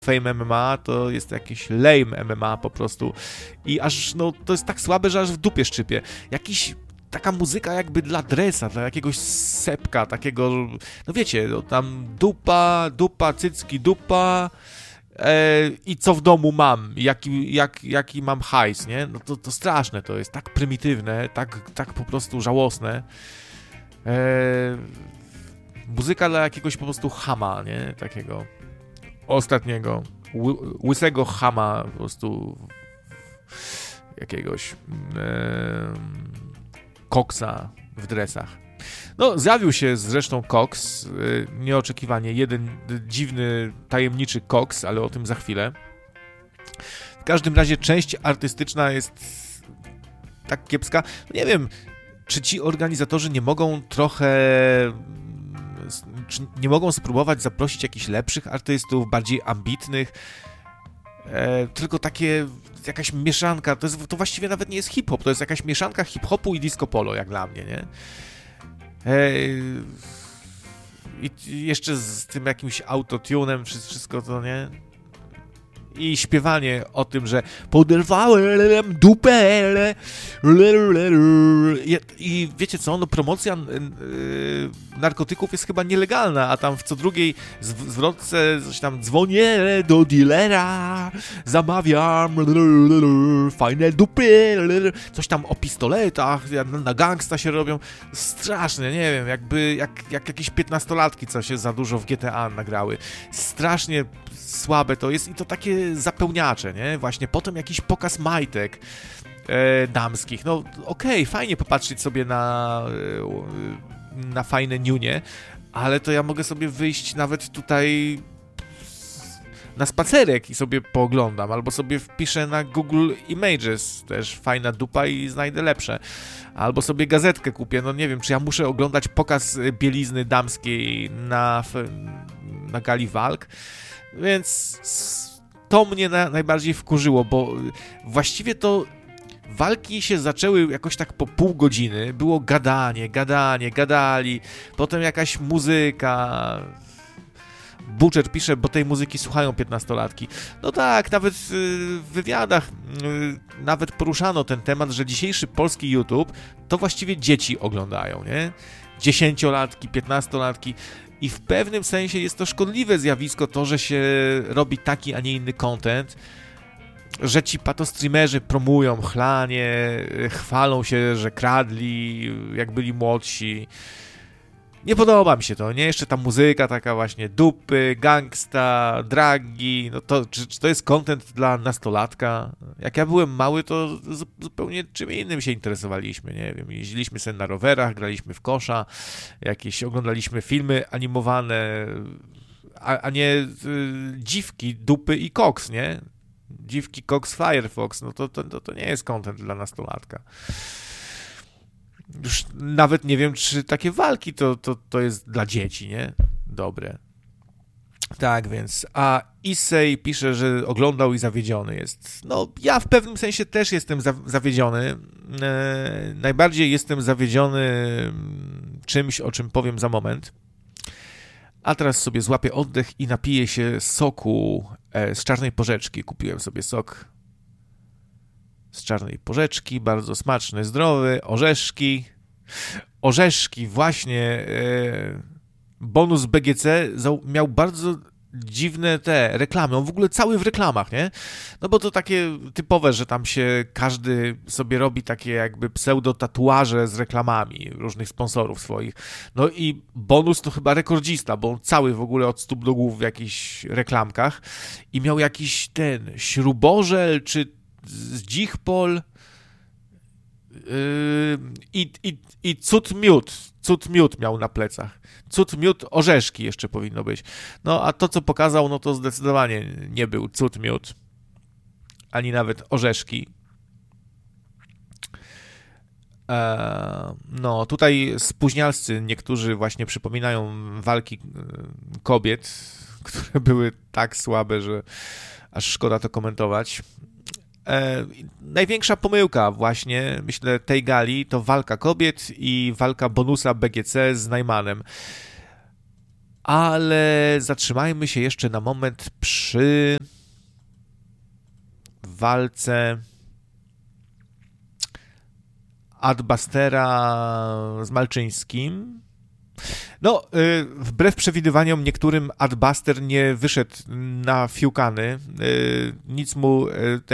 Fame MMA to jest jakieś lame MMA po prostu i aż, no, to jest tak słabe, że aż w dupie szczypie. Taka muzyka jakby dla dresa, dla jakiegoś sepka, takiego, no wiecie, no tam dupa, cycki, dupa i co w domu mam, jaki mam hajs, nie? No to straszne to jest, tak prymitywne, tak po prostu żałosne. Muzyka dla jakiegoś po prostu chama, nie? Takiego ostatniego, łysego chama po prostu jakiegoś koksa w dresach. No, zjawił się zresztą koks, nieoczekiwanie, jeden dziwny, tajemniczy koks, ale o tym za chwilę. W każdym razie część artystyczna jest tak kiepska. Nie wiem, czy ci organizatorzy nie mogą nie mogą spróbować zaprosić jakichś lepszych artystów, bardziej ambitnych, tylko jakaś mieszanka, to właściwie nawet nie jest hip-hop, to jest jakaś mieszanka hip-hopu i disco polo, jak dla mnie, nie? I jeszcze z tym jakimś autotunem, wszystko to, nie? I śpiewanie o tym, że poderwałem dupę i wiecie co, no promocja narkotyków jest chyba nielegalna, a tam w co drugiej zwrotce coś tam dzwonię do dealera, zamawiam fajne dupy, coś tam o pistoletach, na gangsta się robią, straszne, nie wiem, jak jakieś 15-latki, co się za dużo w GTA nagrały, strasznie słabe to jest i to takie zapełniacze, nie? Właśnie potem jakiś pokaz majtek damskich. No okej, fajnie popatrzeć sobie na fajne niunie, ale to ja mogę sobie wyjść nawet tutaj na spacerek i sobie pooglądam, albo sobie wpiszę na Google Images też fajna dupa i znajdę lepsze. Albo sobie gazetkę kupię, no nie wiem, czy ja muszę oglądać pokaz bielizny damskiej na gali walk. Więc to mnie najbardziej wkurzyło, bo właściwie to walki się zaczęły jakoś tak po pół godziny, było gadali, potem jakaś muzyka. Butcher pisze, bo tej muzyki słuchają 15-latki. No tak, nawet w wywiadach nawet poruszano ten temat, że dzisiejszy polski YouTube to właściwie dzieci oglądają, nie? 10-latki, 15-latki. I w pewnym sensie jest to szkodliwe zjawisko, to, że się robi taki, a nie inny content, że ci patostreamerzy promują chlanie, chwalą się, że kradli, jak byli młodsi. Nie podoba mi się to, nie? Jeszcze ta muzyka taka właśnie dupy, gangsta, dragi, no to czy to jest content dla nastolatka? Jak ja byłem mały, to zupełnie czym innym się interesowaliśmy, nie wiem, jeździliśmy sobie na rowerach, graliśmy w kosza, oglądaliśmy filmy animowane, a nie dziwki, dupy i koks, nie? Dziwki, koks, Firefox, no to nie jest content dla nastolatka. Już nawet nie wiem, czy takie walki to jest dla dzieci, nie? Dobre. Tak więc, a Issei pisze, że oglądał i zawiedziony jest. No, ja w pewnym sensie też jestem zawiedziony. Najbardziej jestem zawiedziony czymś, o czym powiem za moment. A teraz sobie złapię oddech i napiję się soku z czarnej porzeczki. Kupiłem sobie sok z czarnej porzeczki, bardzo smaczny, zdrowy, orzeszki, właśnie bonus BGC miał bardzo dziwne te reklamy, on w ogóle cały w reklamach, nie? No bo to takie typowe, że tam się każdy sobie robi takie jakby pseudo-tatuaże z reklamami różnych sponsorów swoich. No i bonus to chyba rekordzista, bo on cały w ogóle od stóp do głów w jakichś reklamkach i miał jakiś śrubożel czy zdzichpol i cud miód miał na plecach. Cud miód, orzeszki jeszcze powinno być. No a to, co pokazał, no to zdecydowanie nie był cud miód, ani nawet orzeszki. No tutaj spóźnialscy niektórzy właśnie przypominają walki kobiet, które były tak słabe, że aż szkoda to komentować. Największa pomyłka właśnie, myślę, tej gali to walka kobiet i walka bonusa BGC z Najmanem. Ale zatrzymajmy się jeszcze na moment przy walce Adbustera z Malczyńskim. No, wbrew przewidywaniom niektórym Adbuster nie wyszedł na fiukany, nic mu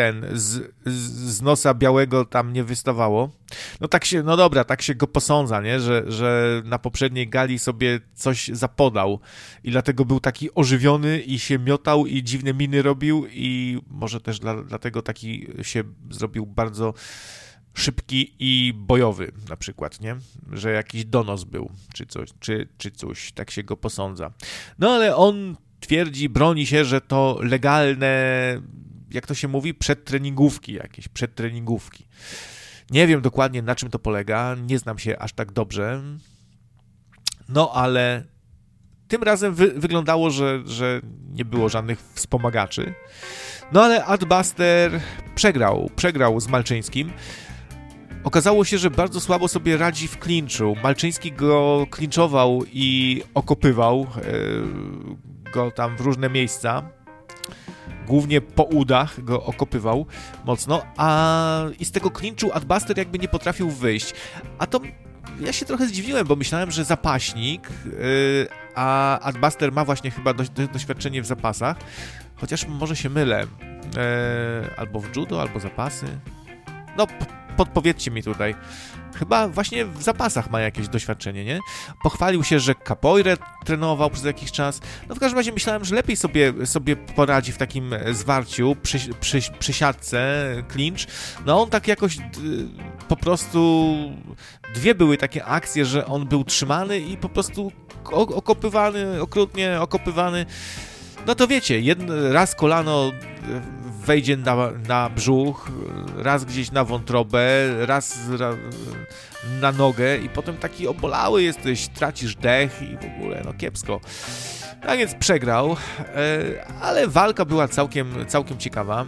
z nosa białego tam nie wystawało. No tak się, no dobra, tak się go posądza, nie? Że na poprzedniej gali sobie coś zapodał i dlatego był taki ożywiony i się miotał i dziwne miny robił i może też dlatego taki się zrobił bardzo szybki i bojowy na przykład, nie? Że jakiś donos był, czy coś, tak się go posądza. No ale on twierdzi, broni się, że to legalne, jak to się mówi, przedtreningówki. Nie wiem dokładnie, na czym to polega, nie znam się aż tak dobrze, no ale tym razem wyglądało, że nie było żadnych wspomagaczy. No ale Adbuster przegrał z Malczyńskim. Okazało się, że bardzo słabo sobie radzi w klinczu. Malczyński go klinczował i okopywał go tam w różne miejsca. Głównie po udach go okopywał mocno, i z tego klinczu Adbuster jakby nie potrafił wyjść. A to ja się trochę zdziwiłem, bo myślałem, że zapaśnik, a Adbuster ma właśnie chyba doświadczenie w zapasach, chociaż może się mylę. Albo w judo, albo zapasy. No, podpowiedzcie mi tutaj. Chyba właśnie w zapasach ma jakieś doświadczenie, nie? Pochwalił się, że capoeirę trenował przez jakiś czas. No w każdym razie myślałem, że lepiej sobie poradzi w takim zwarciu, przy siatce, clinch. No on tak jakoś po prostu... Dwie były takie akcje, że on był trzymany i po prostu okopywany, okrutnie okopywany. No to wiecie, raz kolano wejdzie na brzuch, raz gdzieś na wątrobę, raz na nogę i potem taki obolały jesteś, tracisz dech i w ogóle, no kiepsko. Tak więc przegrał, ale walka była całkiem ciekawa.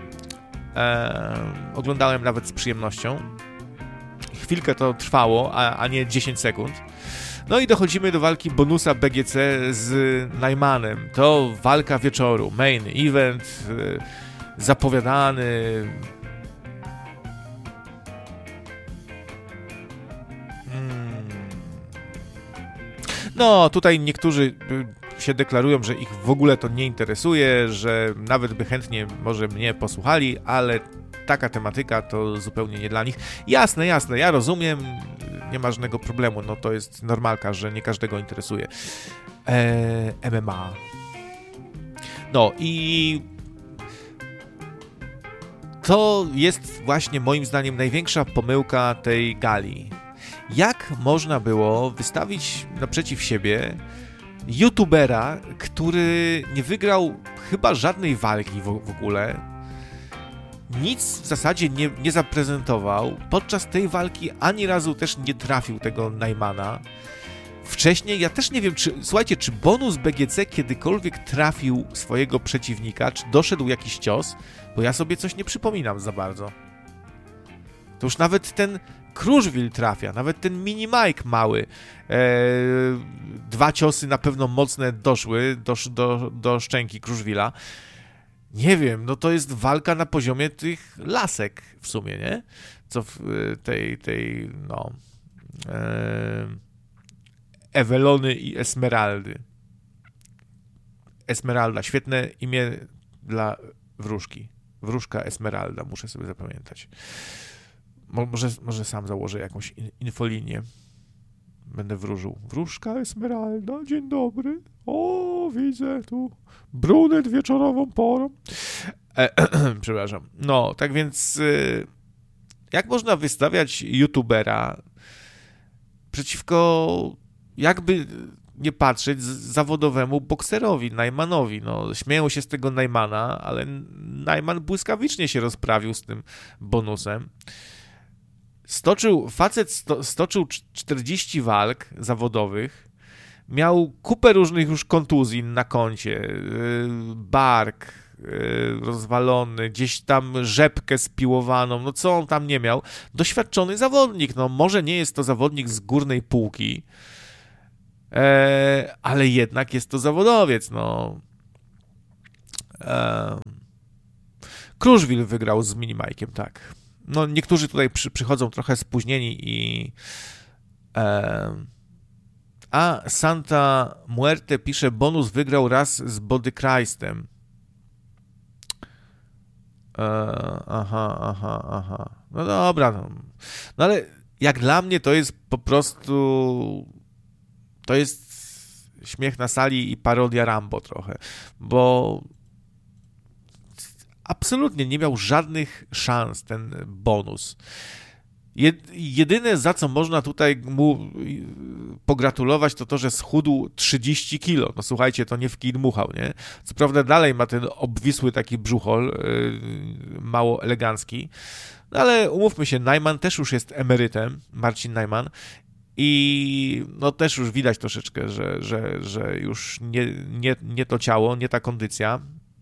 Oglądałem nawet z przyjemnością. Chwilkę to trwało, a nie 10 sekund. No i dochodzimy do walki bonusa BGC z Najmanem. To walka wieczoru, main event, zapowiadany. No, tutaj niektórzy się deklarują, że ich w ogóle to nie interesuje, że nawet by chętnie może mnie posłuchali, ale taka tematyka to zupełnie nie dla nich. Jasne, ja rozumiem, nie ma żadnego problemu, no to jest normalka, że nie każdego interesuje MMA. No i to jest właśnie moim zdaniem największa pomyłka tej gali. Jak można było wystawić naprzeciw siebie youtubera, który nie wygrał chyba żadnej walki w ogóle, nic w zasadzie nie zaprezentował, podczas tej walki ani razu też nie trafił tego Najmana. Wcześniej, ja też nie wiem, czy bonus BGC kiedykolwiek trafił swojego przeciwnika, czy doszedł jakiś cios, bo ja sobie coś nie przypominam za bardzo. To już nawet ten Kruszwil trafia, nawet ten mini Mike mały. 2 ciosy na pewno mocne doszły do szczęki Kruszwila. Nie wiem, no to jest walka na poziomie tych lasek w sumie, nie? Co w tej Ewelony i Esmeraldy. Esmeralda, świetne imię dla wróżki. Wróżka Esmeralda, muszę sobie zapamiętać. Może sam założę jakąś infolinię. Będę wróżył. Wróżka Esmeralda, dzień dobry. O, widzę tu brunet wieczorową porą. Przepraszam. No, tak więc jak można wystawiać youtubera przeciwko, jakby nie patrzeć, zawodowemu bokserowi, Najmanowi. No, śmieją się z tego Najmana, ale Najman błyskawicznie się rozprawił z tym bonusem. Facet stoczył 40 walk zawodowych, miał kupę różnych już kontuzji na koncie, bark rozwalony, gdzieś tam rzepkę spiłowaną, no co on tam nie miał. Doświadczony zawodnik, no może nie jest to zawodnik z górnej półki, ale jednak jest to zawodowiec, no. Kruszwil wygrał z Minimajkiem, tak. No, niektórzy tutaj przychodzą trochę spóźnieni a Santa Muerte pisze, bonus wygrał raz z Body Christem. Aha. No dobra, no ale jak dla mnie to jest po prostu... To jest śmiech na sali i parodia Rambo trochę, bo absolutnie nie miał żadnych szans ten bonus. Jedyne, za co można tutaj mu pogratulować, to, że schudł 30 kilo. No słuchajcie, to nie w kij dmuchał, nie? Co prawda dalej ma ten obwisły taki brzuchol, mało elegancki, no ale umówmy się, Najman też już jest emerytem, Marcin Najman, i no też już widać troszeczkę, że już nie to ciało, nie ta kondycja.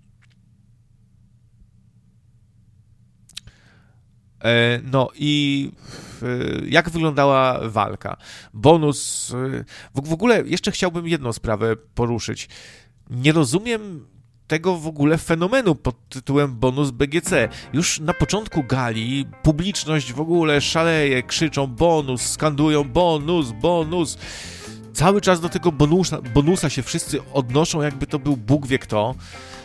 No i jak wyglądała walka? Bonus... W ogóle jeszcze chciałbym jedną sprawę poruszyć. Nie rozumiem tego w ogóle fenomenu pod tytułem bonus BGC. Już na początku gali publiczność w ogóle szaleje, krzyczą bonus, skandują bonus. Cały czas do tego bonusa się wszyscy odnoszą, jakby to był Bóg wie kto.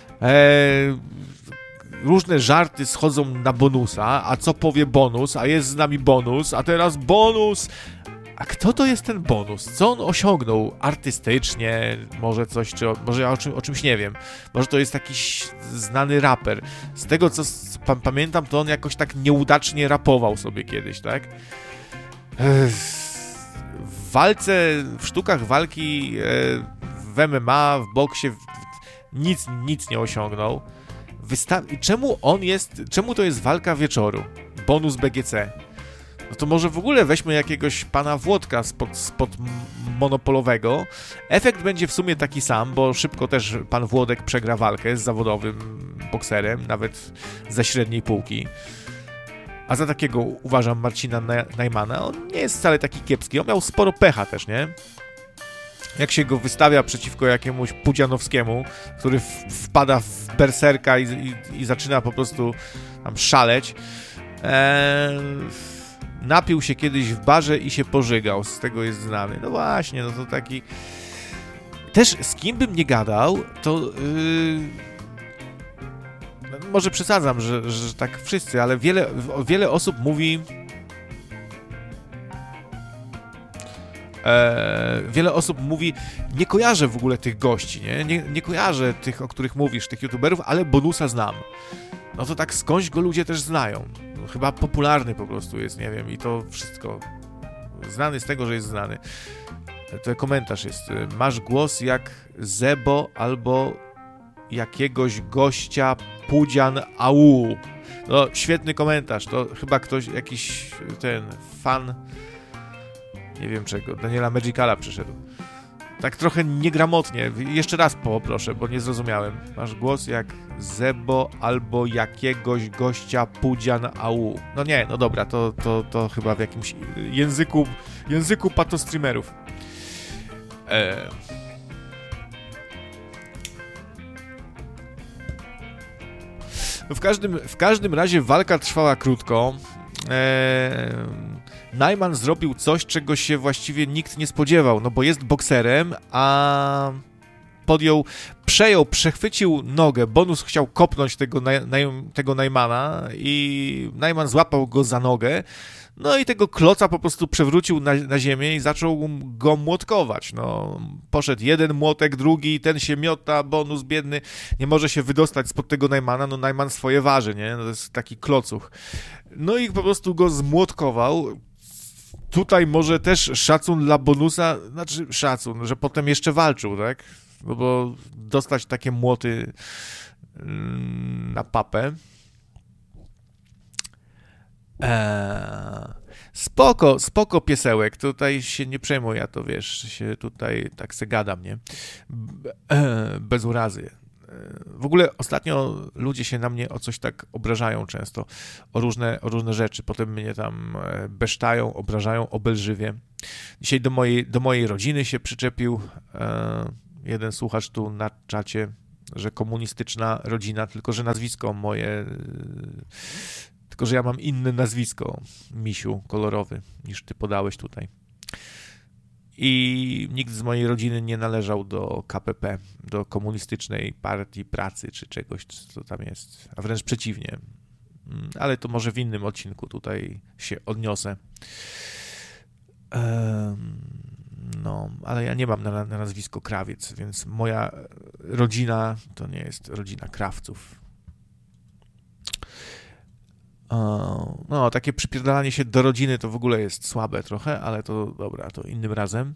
Różne żarty schodzą na bonusa, a co powie bonus, a jest z nami bonus, a teraz bonus. A kto to jest ten bonus? Co on osiągnął artystycznie? Może coś, czy może ja o czymś nie wiem. Może to jest jakiś znany raper. Z tego, co pamiętam, to on jakoś tak nieudacznie rapował sobie kiedyś, tak? W walce, w sztukach walki, w MMA, w boksie nic nie osiągnął. Czemu to jest walka wieczoru? Bonus BGC. No to może w ogóle weźmy jakiegoś pana Włodka spod monopolowego. Efekt będzie w sumie taki sam, bo szybko też pan Włodek przegra walkę z zawodowym bokserem, nawet ze średniej półki. A za takiego uważam Marcina Najmana. On nie jest wcale taki kiepski. On miał sporo pecha też, nie? Jak się go wystawia przeciwko jakiemuś Pudzianowskiemu, który wpada w berserka i zaczyna po prostu tam szaleć. Napił się kiedyś w barze i się pożygał, z tego jest znany. No właśnie, no to taki... Też z kim bym nie gadał, to... Może przesadzam, że tak wszyscy, ale wiele osób mówi... Wiele osób mówi, nie kojarzę w ogóle tych gości, nie kojarzę tych, o których mówisz, tych youtuberów, ale bonusa znam. No to tak skądś go ludzie też znają. No, chyba popularny po prostu jest, nie wiem, i to wszystko. Znany z tego, że jest znany. To komentarz jest. Masz głos jak Zebo albo jakiegoś gościa Pudzian Au. No, świetny komentarz. To chyba ktoś, jakiś ten fan, nie wiem czego, Daniela Magicala przyszedł. Tak trochę niegramotnie. Jeszcze raz poproszę, bo nie zrozumiałem. Masz głos jak Zebo albo jakiegoś gościa Pudzian Au. No nie, no dobra, to chyba w jakimś języku patostreamerów. No w każdym razie walka trwała krótko. Najman zrobił coś, czego się właściwie nikt nie spodziewał, no bo jest bokserem, a przechwycił nogę. Bonus chciał kopnąć tego Najmana i Najman złapał go za nogę, no i tego kloca po prostu przewrócił na ziemię i zaczął go młotkować. No, poszedł jeden młotek, drugi, ten się miota, Bonus biedny nie może się wydostać spod tego Najmana, no Najman swoje waży, nie? No, to jest taki klocuch. No i po prostu go zmłotkował. Tutaj może też szacun dla Bonusa, znaczy szacun, że potem jeszcze walczył, tak? No bo dostać takie młoty na papę. Spoko piesełek, tutaj się nie przejmuj, ja to wiesz, się tutaj tak se gadam, nie? Bez urazy. W ogóle ostatnio ludzie się na mnie o coś tak obrażają często, o różne rzeczy. Potem mnie tam besztają, obrażają obelżywie. Dzisiaj do mojej rodziny się przyczepił jeden słuchacz tu na czacie, że komunistyczna rodzina, tylko że nazwisko moje, tylko że ja mam inne nazwisko, misiu kolorowy, niż ty podałeś tutaj. I nikt z mojej rodziny nie należał do KPP, do Komunistycznej Partii Pracy, czy czegoś, co tam jest, a wręcz przeciwnie. Ale to może w innym odcinku tutaj się odniosę. No, ale ja nie mam na nazwisko Krawiec, więc moja rodzina to nie jest rodzina krawców. No, takie przypierdalanie się do rodziny to w ogóle jest słabe trochę, ale to dobra, to innym razem.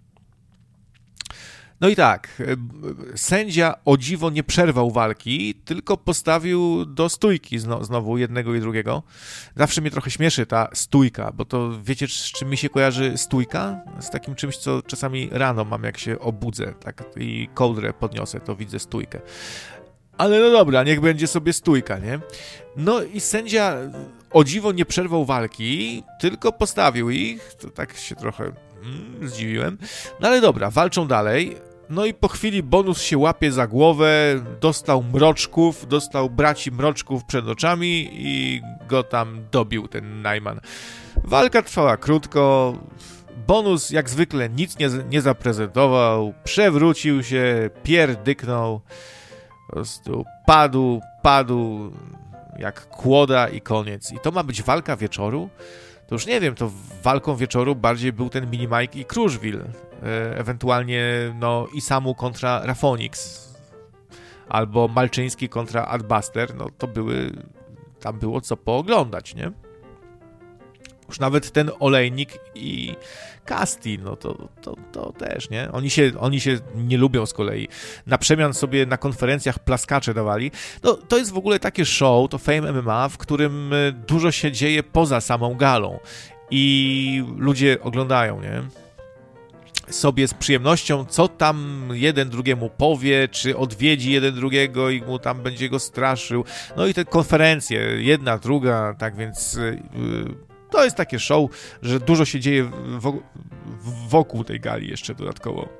No i tak, sędzia o dziwo nie przerwał walki, tylko postawił do stójki znowu jednego i drugiego. Zawsze mnie trochę śmieszy ta stójka, bo to wiecie, z czym mi się kojarzy stójka? Z takim czymś, co czasami rano mam, jak się obudzę, tak, i kołdrę podniosę, to widzę stójkę. Ale no dobra, niech będzie sobie stójka, nie? No i sędzia o dziwo nie przerwał walki, tylko postawił ich, to tak się trochę zdziwiłem. No ale dobra, walczą dalej. No i po chwili Bonus się łapie za głowę, dostał braci mroczków przed oczami i go tam dobił ten Najman. Walka trwała krótko, Bonus jak zwykle nic nie zaprezentował, przewrócił się, pierdyknął, po prostu padł jak kłoda i koniec. I to ma być walka wieczoru? To już nie wiem, to walką wieczoru bardziej był ten Mini-Mike i Kruszwil. Ewentualnie no Isamu kontra Rafonix. Albo Malczyński kontra Adbuster. No to tam było co pooglądać, nie? Już nawet ten Olejnik i Casti, no to też, nie? Oni się nie lubią z kolei. Na przemian sobie na konferencjach plaskacze dawali. No, to jest w ogóle takie show, to Fame MMA, w którym dużo się dzieje poza samą galą. I ludzie oglądają, nie? Sobie z przyjemnością, co tam jeden drugiemu powie, czy odwiedzi jeden drugiego i mu tam będzie go straszył. No i te konferencje, jedna, druga, tak więc... To jest takie show, że dużo się dzieje wokół tej gali jeszcze dodatkowo.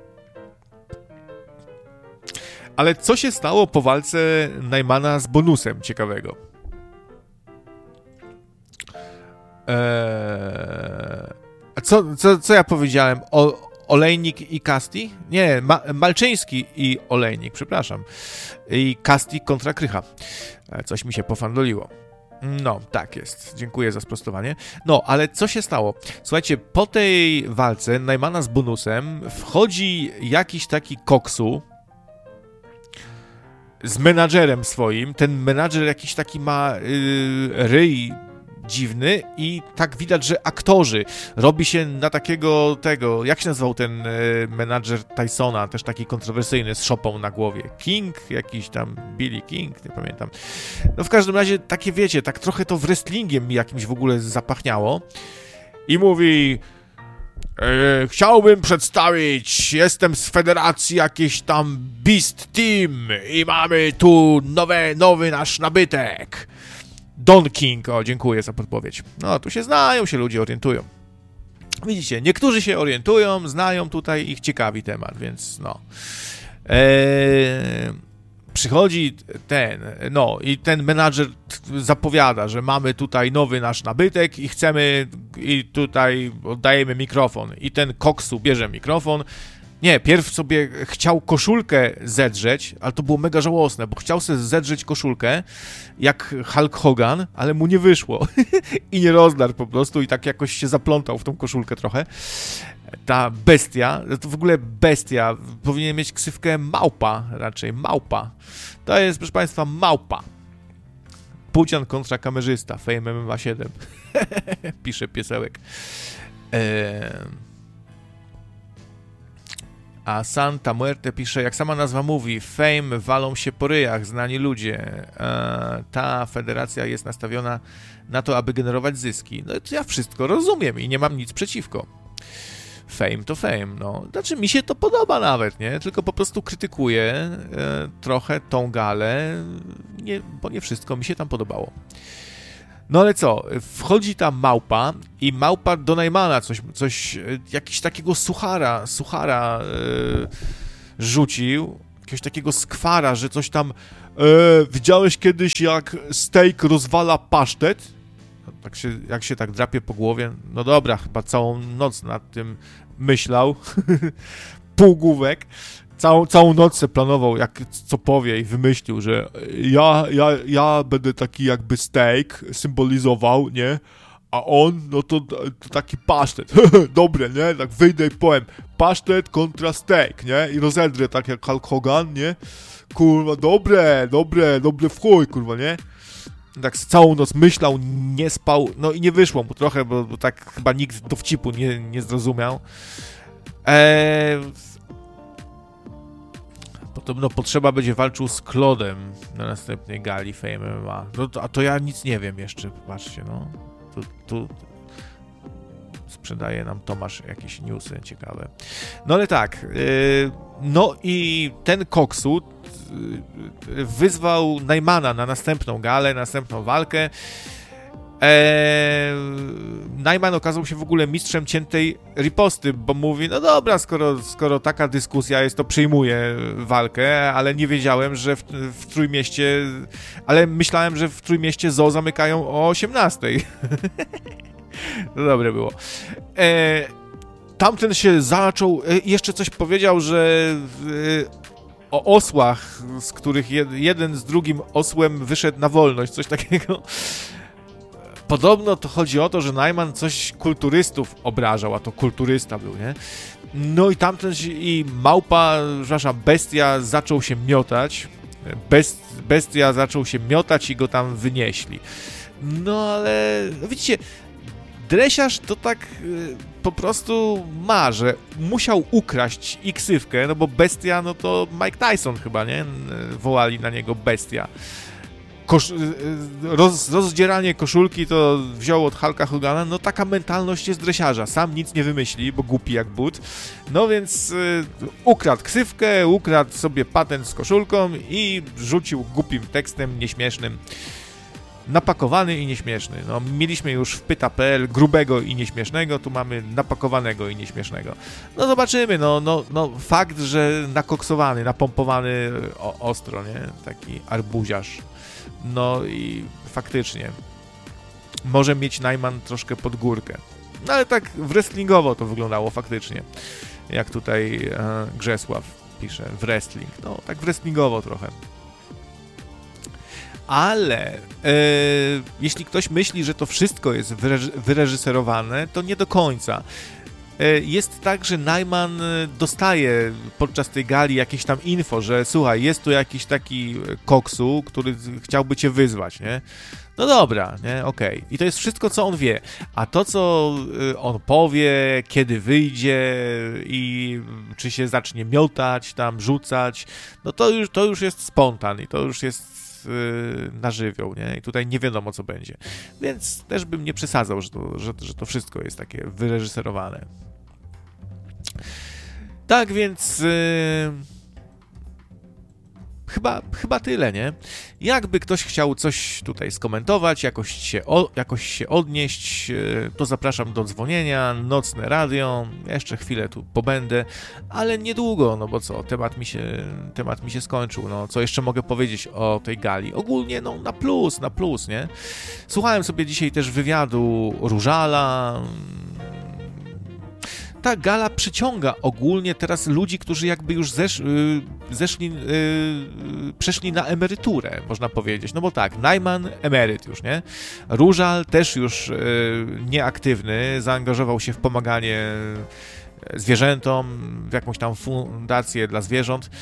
Ale co się stało po walce Najmana z Bonusem ciekawego? A co ja powiedziałem? Olejnik i Casti? Nie, Malczyński i Olejnik, przepraszam. I Casti kontra Krycha. Coś mi się pofandoliło. No, tak jest. Dziękuję za sprostowanie. No, ale co się stało? Słuchajcie, po tej walce Najmana z Bonusem wchodzi jakiś taki koksu z menadżerem swoim. Ten menadżer jakiś taki ma ryj dziwny i tak widać, że aktorzy. Robi się na takiego jak się nazywał ten menadżer Tysona, też taki kontrowersyjny, z szopą na głowie. King, jakiś tam Billy King, nie pamiętam. No w każdym razie takie wiecie, tak trochę to wrestlingiem mi jakimś w ogóle zapachniało. I mówi: chciałbym przedstawić, jestem z federacji jakiejś tam Beast Team i mamy tu nowy nasz nabytek. Don King, dziękuję za podpowiedź. No, tu się znają, się ludzie orientują. Widzicie, niektórzy się orientują, znają tutaj, ich ciekawi temat, więc no. Przychodzi i ten menadżer zapowiada, że mamy tutaj nowy nasz nabytek i chcemy, i tutaj oddajemy mikrofon. I ten koksu bierze mikrofon. Nie, pierw sobie chciał koszulkę zedrzeć, ale to było mega żałosne, bo chciał sobie zedrzeć koszulkę jak Hulk Hogan, ale mu nie wyszło. I nie rozdarł po prostu i tak jakoś się zaplątał w tą koszulkę trochę. Ta bestia, to w ogóle bestia, powinien mieć ksywkę małpa raczej, małpa. To jest, proszę Państwa, małpa. Pucian kontra kamerzysta, Fame MMA 7. Pisze piesełek. A Santa Muerte pisze, jak sama nazwa mówi, Fame walą się po ryjach, znani ludzie. Ta federacja jest nastawiona na to, aby generować zyski. No to ja wszystko rozumiem i nie mam nic przeciwko. fame to fame, no. Znaczy, mi się to podoba nawet, nie? Tylko po prostu krytykuję trochę tą galę, bo nie wszystko mi się tam podobało. No ale co, wchodzi ta małpa i małpa do Najmana coś jakiś takiego suchara rzucił, jakiegoś takiego skwara, że coś tam widziałeś kiedyś jak steak rozwala pasztet? Tak jak się tak drapie po głowie, no dobra, chyba całą noc nad tym myślał, półgłówek, całą noc se planował, jak co powie i wymyślił, że ja będę taki jakby steak symbolizował, nie? A on, no to taki pasztet, dobre, nie? Tak wyjdę i powiem, pasztet kontra steak, nie? I rozedrę tak jak Hulk Hogan, nie? Kurwa, dobre w chuj, kurwa, nie? Tak całą noc myślał, nie spał, no i nie wyszło mu trochę, bo tak chyba nikt dowcipu nie zrozumiał. Podobno potrzeba będzie walczył z Claude'em na następnej gali Fame MMA. No a to ja nic nie wiem jeszcze, patrzcie, no. Tu sprzedaje nam Tomasz jakieś newsy ciekawe. No ale tak, no i ten Koksu wyzwał Najmana na następną galę, następną walkę. Najman okazał się w ogóle mistrzem ciętej riposty, bo mówi, no dobra, skoro taka dyskusja jest, to przyjmuję walkę, ale nie wiedziałem, że w Trójmieście, ale myślałem, że w Trójmieście zoo zamykają o 18:00. No dobre było. Tamten się zaczął, jeszcze coś powiedział, że o osłach, z których jeden z drugim osłem wyszedł na wolność, coś takiego. Podobno to chodzi o to, że Najman coś kulturystów obrażał, a to kulturysta był, nie? No i tamten i małpa, przepraszam, bestia zaczął się miotać. Bestia zaczął się miotać i go tam wynieśli. No ale, widzicie, dresiarz to tak po prostu ma, że musiał ukraść i ksywkę, no bo bestia, no to Mike Tyson chyba, nie? Wołali na niego bestia. Rozdzieranie koszulki to wziął od Hulka Hogana, no taka mentalność jest dresiarza, sam nic nie wymyśli, bo głupi jak but, no więc ukradł ksywkę, ukradł sobie patent z koszulką i rzucił głupim tekstem nieśmiesznym, napakowany i nieśmieszny. No mieliśmy już w pyta.pl grubego i nieśmiesznego, tu mamy napakowanego i nieśmiesznego. No zobaczymy, no fakt, że nakoksowany, napompowany ostro, nie, taki arbuziarz. No i faktycznie może mieć Najman troszkę pod górkę. No ale tak wrestlingowo to wyglądało faktycznie. Jak tutaj Grzesław pisze, wrestling. No tak wrestlingowo trochę. Ale jeśli ktoś myśli, że to wszystko jest wyreżyserowane, to nie do końca. Jest tak, że Najman dostaje podczas tej gali jakieś tam info, że słuchaj, jest tu jakiś taki koksu, który chciałby cię wyzwać, nie? No dobra, nie? Okej. I to jest wszystko, co on wie. A to, co on powie, kiedy wyjdzie i czy się zacznie miotać, tam rzucać, no to już jest spontan i to już jest na żywioł, nie? I tutaj nie wiadomo, co będzie. Więc też bym nie przesadzał, że to wszystko jest takie wyreżyserowane. Tak więc chyba tyle, nie? Jakby ktoś chciał coś tutaj skomentować, jakoś się odnieść, to zapraszam do dzwonienia, nocne radio, jeszcze chwilę tu pobędę, ale niedługo, no bo co, temat mi się skończył, no co jeszcze mogę powiedzieć o tej gali? Ogólnie, no na plus, nie? Słuchałem sobie dzisiaj też wywiadu Różala. Ta gala przyciąga ogólnie teraz ludzi, którzy jakby już przeszli na emeryturę, można powiedzieć. No bo tak, Najman emeryt już, nie? Różal też już nieaktywny, zaangażował się w pomaganie zwierzętom, w jakąś tam fundację dla zwierząt.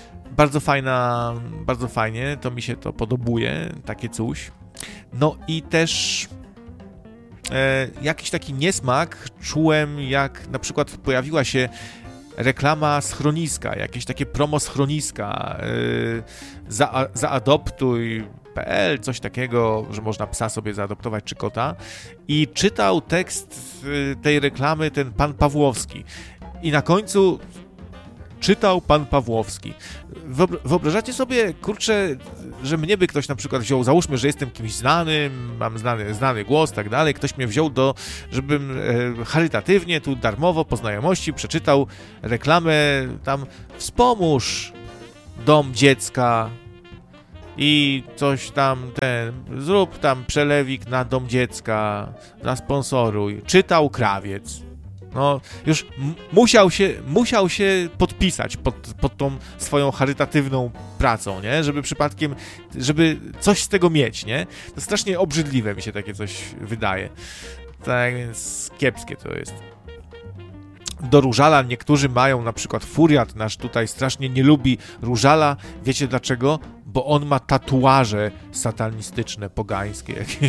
Bardzo fajnie, to mi się to podobuje, takie coś. No i też jakiś taki niesmak czułem, jak na przykład pojawiła się reklama schroniska, jakieś takie promo schroniska, zaadoptuj psa.pl, coś takiego, że można psa sobie zaadoptować czy kota i czytał tekst tej reklamy ten pan Pawłowski i na końcu czytał pan Pawłowski. Wyobrażacie sobie, kurczę, że mnie by ktoś na przykład wziął, załóżmy, że jestem kimś znanym, mam znany głos, tak dalej, ktoś mnie wziął żebym charytatywnie, tu darmowo, po znajomości, przeczytał reklamę tam wspomóż dom dziecka i coś tam, zrób tam przelewik na dom dziecka, zasponsoruj. Czytał krawiec. No, już musiał się podpisać pod tą swoją charytatywną pracą, nie? Żeby przypadkiem, żeby coś z tego mieć, nie? To strasznie obrzydliwe mi się takie coś wydaje. Tak więc kiepskie to jest. Do Różala niektórzy mają, na przykład Furiat nasz tutaj strasznie nie lubi Różala. Wiecie dlaczego? Bo on ma tatuaże satanistyczne, pogańskie jakieś.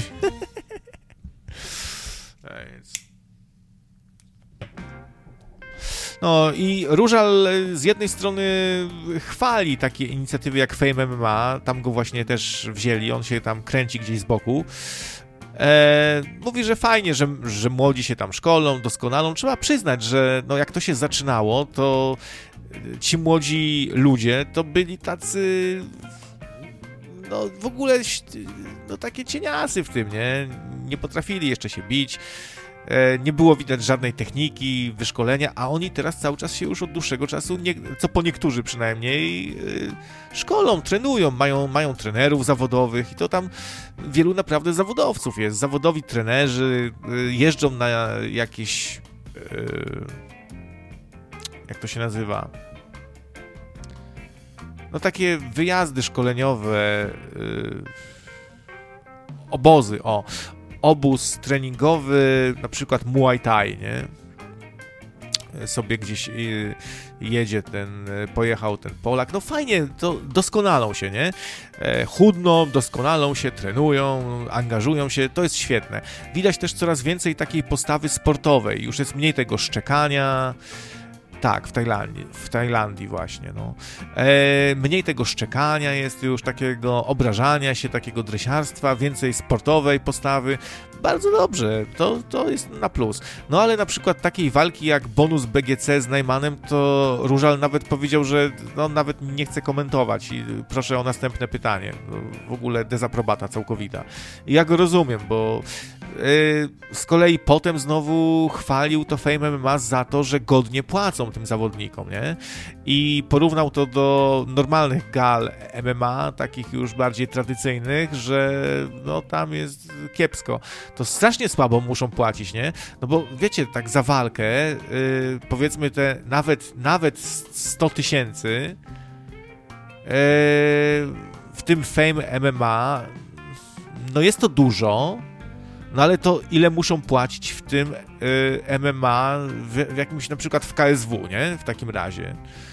Tak więc... No i Różal z jednej strony chwali takie inicjatywy jak Fame MMA, tam go właśnie też wzięli, on się tam kręci gdzieś z boku. Mówi, że fajnie, że młodzi się tam szkolą, doskonalą. Trzeba przyznać, że no jak to się zaczynało, to ci młodzi ludzie to byli tacy... no w ogóle no takie cieniasy w tym, nie? Nie potrafili jeszcze się bić. Nie było widać żadnej techniki, wyszkolenia, a oni teraz cały czas się już od dłuższego czasu, co po niektórzy przynajmniej, szkolą, trenują, mają trenerów zawodowych i to tam wielu naprawdę zawodowców jest. Zawodowi trenerzy jeżdżą na jakieś, jak to się nazywa, no takie wyjazdy szkoleniowe, obozy, obóz treningowy, na przykład Muay Thai, nie? Sobie gdzieś pojechał ten Polak, no fajnie, to doskonalą się, nie? Chudną, doskonalą się, trenują, angażują się, to jest świetne. Widać też coraz więcej takiej postawy sportowej, już jest mniej tego szczekania. Tak, w Tajlandii właśnie, no. Mniej tego szczekania jest już, takiego obrażania się, takiego dresiarstwa, więcej sportowej postawy. Bardzo dobrze, to jest na plus. No ale na przykład takiej walki jak bonus BGC z Najmanem, to Różal nawet powiedział, że no nawet nie chce komentować i proszę o następne pytanie. W ogóle dezaprobata całkowita. I ja go rozumiem, bo z kolei potem znowu chwalił to Fame MMA za to, że godnie płacą tym zawodnikom, nie? I porównał to do normalnych gal MMA, takich już bardziej tradycyjnych, że no tam jest kiepsko. To strasznie słabo muszą płacić, nie? No bo wiecie, tak za walkę, powiedzmy te nawet 100 000 w tym Fame MMA, no jest to dużo. No ale to ile muszą płacić w tym MMA, w jakimś na przykład w KSW, nie? W takim razie.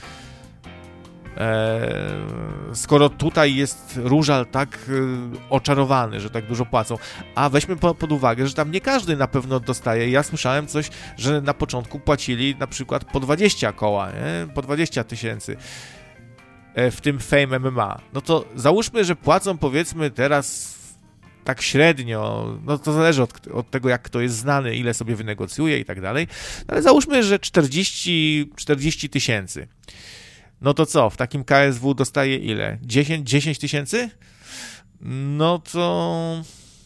Skoro tutaj jest Różal tak oczarowany, że tak dużo płacą, a weźmy pod uwagę, że tam nie każdy na pewno dostaje. Ja słyszałem coś, że na początku płacili na przykład po 20 koła, nie? Po 20 000 w tym Fame MMA. No to załóżmy, że płacą powiedzmy teraz tak średnio, no to zależy od tego, jak kto jest znany, ile sobie wynegocjuje i tak dalej, ale załóżmy, że 40 000. No to co, w takim KSW dostaje ile? 10 000? No to...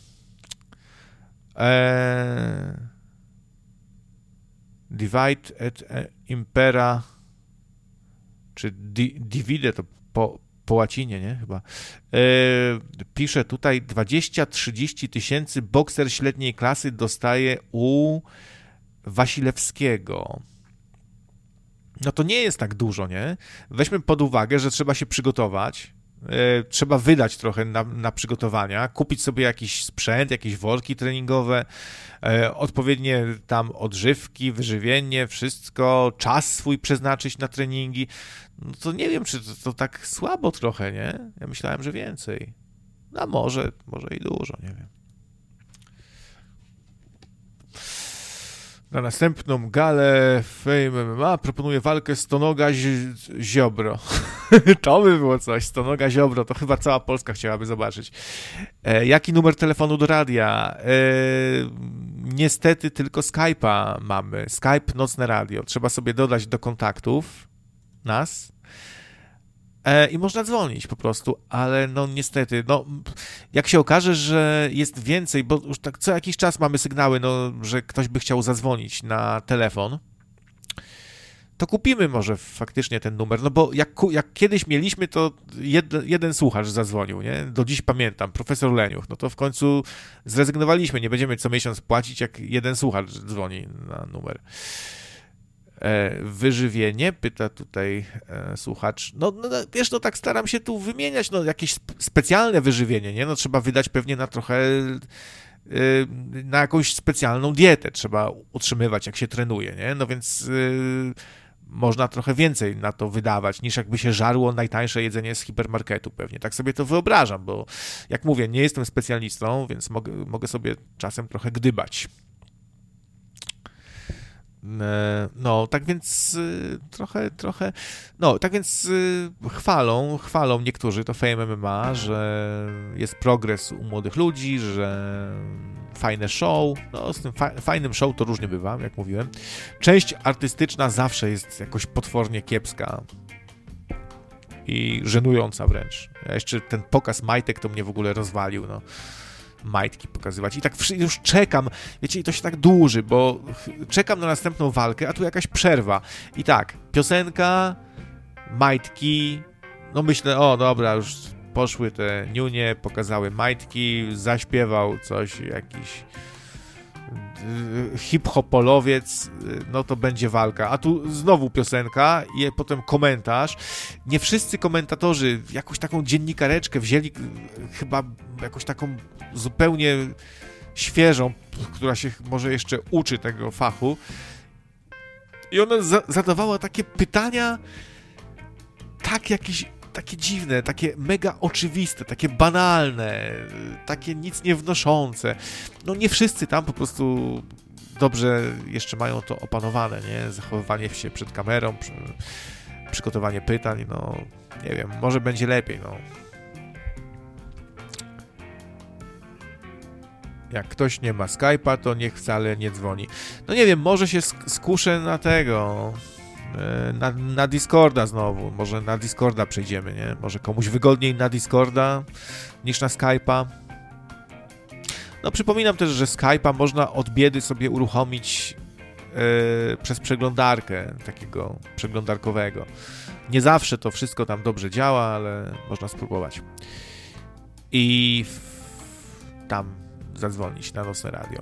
divide et impera, czy divide to po łacinie, nie? Chyba. Pisze tutaj 20-30 tysięcy bokser średniej klasy dostaje u Wasilewskiego. No to nie jest tak dużo, nie? Weźmy pod uwagę, że trzeba się przygotować, trzeba wydać trochę na przygotowania, kupić sobie jakiś sprzęt, jakieś worki treningowe, odpowiednie tam odżywki, wyżywienie, wszystko, czas swój przeznaczyć na treningi. No to nie wiem, czy to tak słabo trochę, nie? Ja myślałem, że więcej. No może i dużo, nie wiem. Na następną galę Fame MMA proponuje walkę Stonoga-Ziobro. To by było coś, Stonoga-Ziobro, to chyba cała Polska chciałaby zobaczyć. Jaki numer telefonu do radia? Niestety tylko Skype'a mamy. Skype Nocne Radio. Trzeba sobie dodać do kontaktów nas i można dzwonić po prostu, ale no niestety, no jak się okaże, że jest więcej, bo już tak co jakiś czas mamy sygnały, no, że ktoś by chciał zadzwonić na telefon, to kupimy może faktycznie ten numer, no bo jak kiedyś mieliśmy, to jeden słuchacz zadzwonił, nie? Do dziś pamiętam, profesor Leniuch, no to w końcu zrezygnowaliśmy, nie będziemy co miesiąc płacić, jak jeden słuchacz dzwoni na numer. Wyżywienie, pyta tutaj słuchacz. No wiesz, no tak staram się tu wymieniać, no jakieś specjalne wyżywienie, nie? No trzeba wydać pewnie na trochę, na jakąś specjalną dietę trzeba utrzymywać, jak się trenuje, nie? No więc można trochę więcej na to wydawać, niż jakby się żarło najtańsze jedzenie z hipermarketu pewnie. Tak sobie to wyobrażam, bo jak mówię, nie jestem specjalistą, więc mogę sobie czasem trochę gdybać. No, tak więc trochę, no, tak więc chwalą niektórzy to Fame MMA, że jest progres u młodych ludzi, że fajne show, no z tym fajnym show to różnie bywa, jak mówiłem. Część artystyczna zawsze jest jakoś potwornie kiepska i żenująca wręcz. Ja jeszcze ten pokaz majtek to mnie w ogóle rozwalił, no. Majtki pokazywać. I tak już czekam, wiecie, i to się tak dłuży, bo czekam na następną walkę, a tu jakaś przerwa. I tak, piosenka, majtki, no myślę, o dobra, już poszły te niunie, pokazały majtki, zaśpiewał coś, jakiś hip-hopolowiec, no to będzie walka. A tu znowu piosenka i potem komentarz. Nie wszyscy komentatorzy jakąś taką dziennikareczkę wzięli, chyba jakąś taką zupełnie świeżą, która się może jeszcze uczy tego fachu. I ona zadawała takie pytania, tak jakieś takie dziwne, takie mega oczywiste, takie banalne, takie nic nie wnoszące. No nie wszyscy tam po prostu dobrze jeszcze mają to opanowane, nie? Zachowywanie się przed kamerą, przygotowanie pytań, no nie wiem, może będzie lepiej, no. Jak ktoś nie ma Skype'a, to niech wcale nie dzwoni. No nie wiem, może się skuszę na tego... Na Discorda znowu, może na Discorda przejdziemy, nie? Może komuś wygodniej na Discorda niż na Skype'a. No przypominam też, że Skype'a można od biedy sobie uruchomić przez przeglądarkę, takiego przeglądarkowego. Nie zawsze to wszystko tam dobrze działa, ale można spróbować. I tam zadzwonić na Nocne Radio.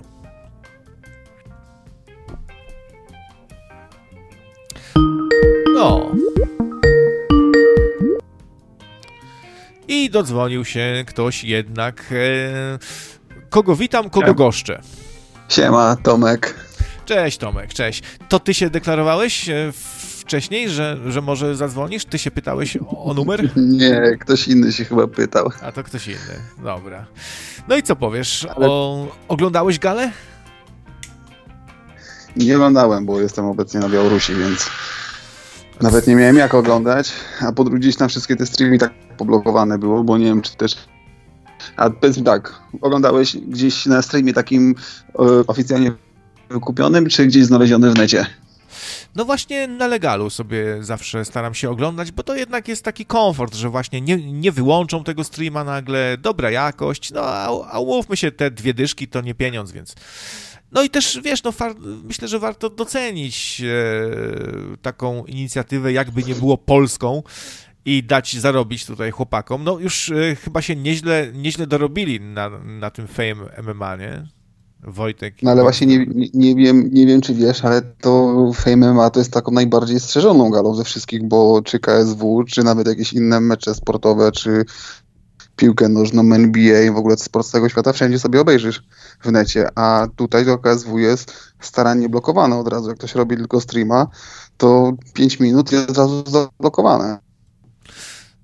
No. I dodzwonił się ktoś jednak. Kogo witam, kogo goszczę. Siema, Tomek. Cześć, Tomek, cześć. To ty się deklarowałeś wcześniej, że może zadzwonisz? Ty się pytałeś o numer? Nie, ktoś inny się chyba pytał. A to ktoś inny, dobra. No i co powiesz? Oglądałeś galę? Nie oglądałem, bo jestem obecnie na Białorusi, więc nawet nie miałem jak oglądać, a po drugie gdzieś tam wszystkie te streamy tak poblokowane było, bo nie wiem, czy też... A powiedz mi tak, oglądałeś gdzieś na streamie takim oficjalnie wykupionym, czy gdzieś znaleziony w necie? No właśnie na legalu sobie zawsze staram się oglądać, bo to jednak jest taki komfort, że właśnie nie wyłączą tego streama nagle, dobra jakość, no a umówmy się, te 2 dyszki to nie pieniądz, więc... No i też, wiesz, no myślę, że warto docenić taką inicjatywę, jakby nie było polską i dać zarobić tutaj chłopakom. No już chyba się nieźle dorobili na tym Fame MMA, nie? Wojtek. No ale właśnie nie wiem, czy wiesz, ale to Fame MMA to jest taką najbardziej strzeżoną galą ze wszystkich, bo czy KSW, czy nawet jakieś inne mecze sportowe, czy piłkę nożną, NBA, w ogóle sport z całego świata, wszędzie sobie obejrzysz w necie, a tutaj to KSW jest starannie blokowane od razu. Jak ktoś robi tylko streama, to 5 minut jest od razu zablokowane.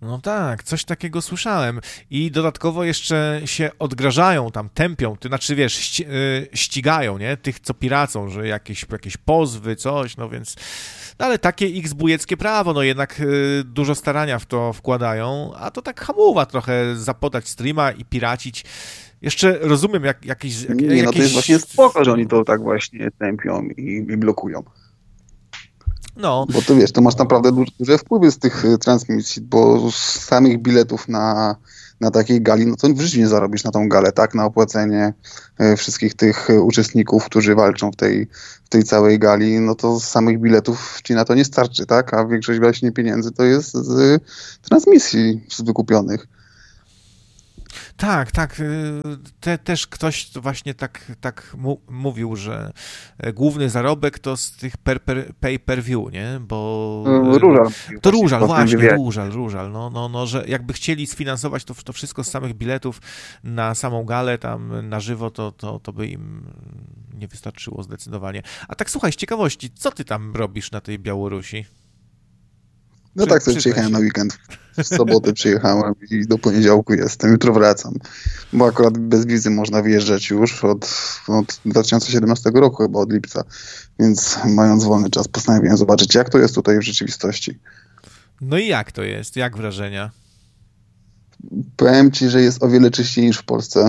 No tak, coś takiego słyszałem. I dodatkowo jeszcze się odgrażają tam, tępią, to znaczy wiesz, ścigają, nie? Tych, co piracą, że jakieś pozwy, coś, no więc... No ale takie ich zbójeckie prawo, no jednak dużo starania w to wkładają, a to tak hamuwa trochę zapodać streama i piracić. Jeszcze rozumiem, jakieś... Nie, no to jest właśnie spoko, że oni to tak właśnie tępią i blokują. No. Bo to wiesz, to masz naprawdę duże wpływy z tych transmisji, bo z samych biletów na takiej gali, no to w życiu nie zarobisz na tą galę, tak? Na opłacenie wszystkich tych uczestników, którzy walczą w tej całej gali, no to z samych biletów ci na to nie starczy, tak? A większość właśnie pieniędzy to jest z transmisji z wykupionych. Tak, tak. Też ktoś właśnie tak mówił, że główny zarobek to z tych pay-per-view, nie? Bo... Różal. To Różal, właśnie, Różal. No, że jakby chcieli sfinansować to wszystko z samych biletów na samą galę tam na żywo, to by im nie wystarczyło zdecydowanie. A tak słuchaj, z ciekawości, co ty tam robisz na tej Białorusi? No tak sobie przyjechałem na weekend. W sobotę przyjechałem i do poniedziałku jestem. Jutro wracam. Bo akurat bez wizy można wyjeżdżać już od 2017 roku, chyba od lipca. Więc mając wolny czas, postanowiłem zobaczyć, jak to jest tutaj w rzeczywistości. No i jak to jest? Jak wrażenia? Powiem ci, że jest o wiele czyściej niż w Polsce.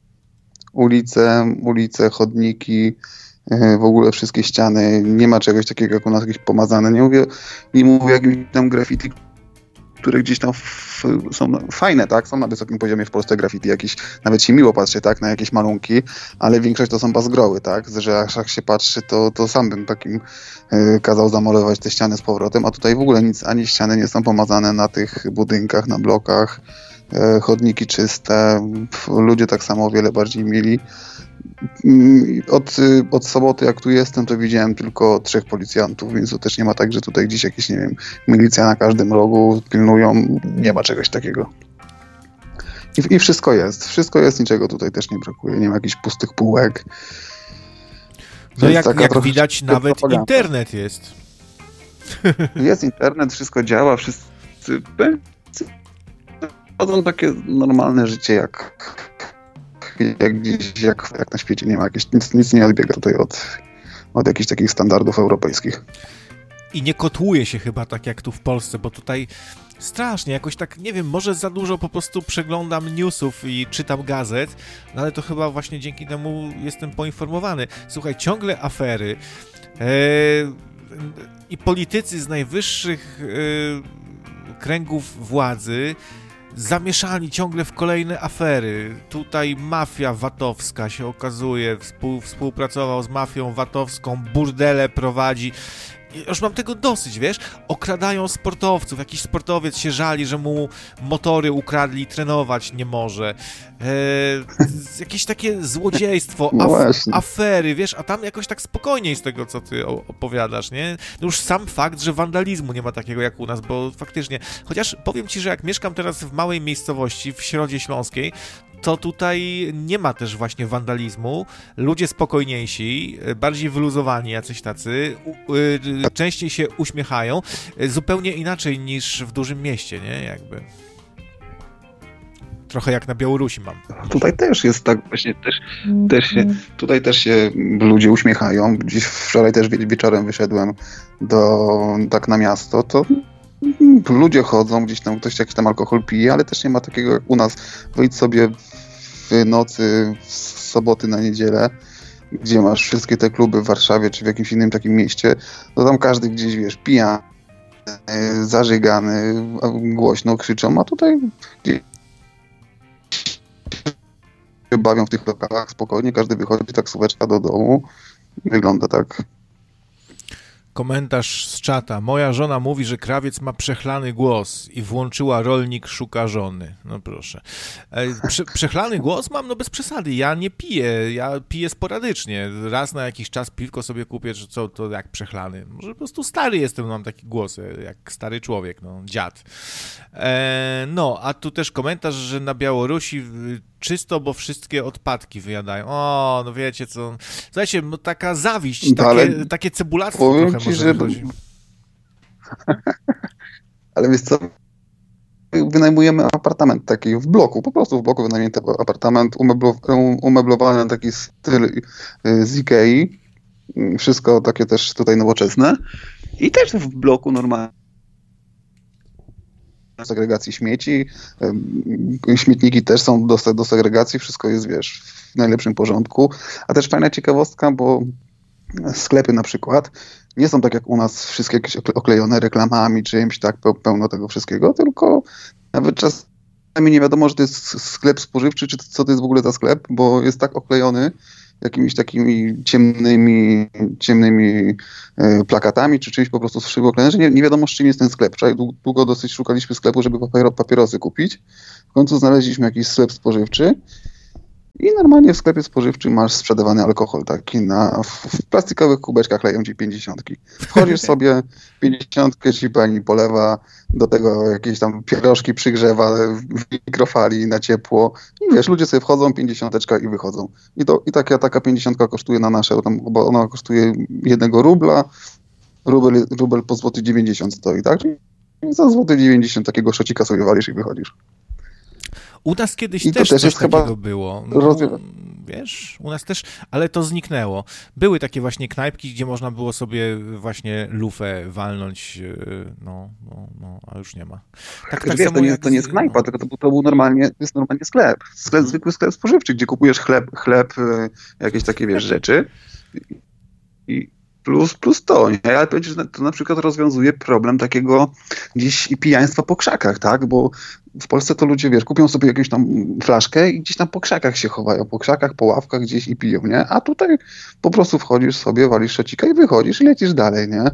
Ulice, chodniki, w ogóle wszystkie ściany. Nie ma czegoś takiego jak u nas jakieś pomazane. Nie mówię o jakimś tam graffiti, które gdzieś tam są fajne, tak? Są na wysokim poziomie w Polsce graffiti jakieś, nawet się miło patrzy, tak? Na jakieś malunki, ale większość to są bazgroły, tak? Że jak się patrzy, to sam bym takim kazał zamalować te ściany z powrotem, a tutaj w ogóle nic, ani ściany nie są pomazane na tych budynkach, na blokach, chodniki czyste, ludzie tak samo o wiele bardziej mili. Od soboty, jak tu jestem, to widziałem tylko 3 policjantów, więc to też nie ma tak, że tutaj gdzieś jakieś, nie wiem, milicja na każdym rogu pilnują. Nie ma czegoś takiego. I wszystko jest. Wszystko jest, niczego tutaj też nie brakuje. Nie ma jakichś pustych półek. No jak widać, nawet propaganda. Internet jest. Jest internet, wszystko działa, wszyscy chodzą takie normalne życie, jak na świecie. Nie ma nic nie odbiega tutaj od jakichś takich standardów europejskich. I nie kotłuje się chyba tak jak tu w Polsce, bo tutaj strasznie, jakoś tak, nie wiem, może za dużo po prostu przeglądam newsów i czytam gazet, no ale to chyba właśnie dzięki temu jestem poinformowany. Słuchaj, ciągle afery i politycy z najwyższych kręgów władzy zamieszani ciągle w kolejne afery. Tutaj mafia VAT-owska się okazuje, współpracował z mafią VAT-owską, burdele prowadzi. Już mam tego dosyć, wiesz? Okradają sportowców. Jakiś sportowiec się żali, że mu motory ukradli, trenować nie może. Jakieś takie złodziejstwo, afery, wiesz? A tam jakoś tak spokojniej z tego, co ty opowiadasz, nie? No już sam fakt, że wandalizmu nie ma takiego jak u nas, bo faktycznie... Chociaż powiem ci, że jak mieszkam teraz w małej miejscowości, w Środzie Śląskiej, to tutaj nie ma też właśnie wandalizmu. Ludzie spokojniejsi, bardziej wyluzowani, jacyś tacy, częściej się uśmiechają, zupełnie inaczej niż w dużym mieście, nie? Jakby. Trochę jak na Białorusi mam. Tutaj też jest tak właśnie, tutaj też się ludzie uśmiechają. Dziś wczoraj też wieczorem wyszedłem tak na miasto, to ludzie chodzą, gdzieś tam ktoś jakiś tam alkohol pije, ale też nie ma takiego jak u nas. Wyjdź sobie w nocy, z soboty na niedzielę, gdzie masz wszystkie te kluby w Warszawie, czy w jakimś innym takim mieście, to tam każdy gdzieś, wiesz, pijany, zażygany, głośno krzyczą, a tutaj gdzieś się bawią w tych lokalach spokojnie, każdy wychodzi, taksóweczka do domu, wygląda tak. Komentarz z czata. Moja żona mówi, że krawiec ma przechlany głos i włączyła rolnik szuka żony. No proszę. Przechlany głos mam? No bez przesady. Ja nie piję. Ja piję sporadycznie. Raz na jakiś czas piwko sobie kupię, że co to jak przechlany. Może po prostu stary jestem, mam taki głos, jak stary człowiek, no, dziad. No, a tu też komentarz, że na Białorusi czysto, bo wszystkie odpadki wyjadają. O, no wiecie co. Słuchajcie, no taka zawiść, takie cebulactwo trochę może wychodzi. Ale wiesz co, wynajmujemy apartament taki w bloku, po prostu w bloku wynajmiemy apartament umeblowany na taki styl z Ikei. Wszystko takie też tutaj nowoczesne. I też w bloku normalnie segregacji śmieci. Śmietniki też są do segregacji. Wszystko jest, wiesz, w najlepszym porządku. A też fajna ciekawostka, bo sklepy na przykład nie są tak jak u nas wszystkie jakieś oklejone reklamami, czy czymś tak pełno tego wszystkiego, tylko nawet czasami nie wiadomo, że to jest sklep spożywczy, czy co to jest w ogóle za sklep, bo jest tak oklejony jakimiś takimi ciemnymi plakatami, czy czymś po prostu z szyby oklejone, że nie wiadomo, z czym jest ten sklep. Długo dosyć szukaliśmy sklepu, żeby papierosy kupić. W końcu znaleźliśmy jakiś sklep spożywczy i normalnie w sklepie spożywczym masz sprzedawany alkohol taki w plastikowych kubeczkach leją ci 50. Wchodzisz sobie, 50 ci pani polewa, do tego jakieś tam pierożki przygrzewa w mikrofali na ciepło i wiesz, ludzie sobie wchodzą, 50 i wychodzą. I taka 50 kosztuje na nasze, bo ona kosztuje 1 rubla, rubel po złoty 90 stoi, tak? Czyli za złoty 90 takiego szocika sobie walisz i wychodzisz. U nas kiedyś też coś takiego było. Wiesz, u nas też, ale to zniknęło. Były takie właśnie knajpki, gdzie można było sobie właśnie lufę walnąć, a już nie ma. Tak wiesz, to nie jest knajpa, tylko to był normalnie sklep. Zwykły sklep spożywczy, gdzie kupujesz chleb, jakieś takie, wiesz, rzeczy i plus to, nie? Ale powiem, że to na przykład rozwiązuje problem takiego gdzieś i pijaństwa po krzakach, tak? Bo w Polsce to ludzie, wiesz, kupią sobie jakąś tam flaszkę i gdzieś tam po krzakach się chowają, po krzakach, po ławkach gdzieś i piją, nie? A tutaj po prostu wchodzisz sobie, walisz szocika i wychodzisz i lecisz dalej, nie?